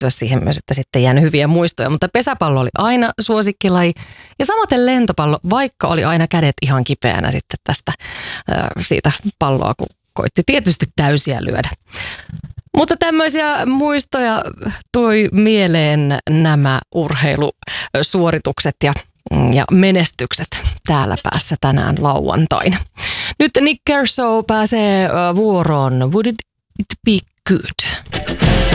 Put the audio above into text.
liittyä siihen myös, että sitten jäänyt hyviä muistoja. Mutta pesäpallo oli aina suosikkilaji ja samaten lentopallo, vaikka oli aina kädet ihan kipeänä sitten siitä palloa, kun koitti tietysti täysiä lyödä. Mutta tämmöisiä muistoja toi mieleen nämä urheilusuoritukset ja menestykset täällä päässä tänään lauantaina. Nyt Nick Kershaw pääsee vuoroon. Would it be good?